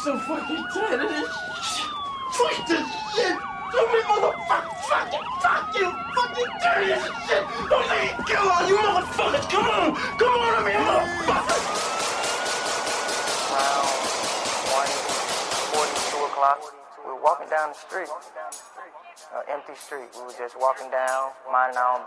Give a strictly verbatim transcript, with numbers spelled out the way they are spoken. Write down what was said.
so fucking tired of this shit. Fuck this shit. So many motherfuckers fucking fuck you. Fucking dirty as shit. Don't let me kill all you motherfuckers. Come on. Come on to me, motherfuckers. Around one forty, two o'clock, we were walking down the street. Uh, empty street. We were just walking down, minding our own business.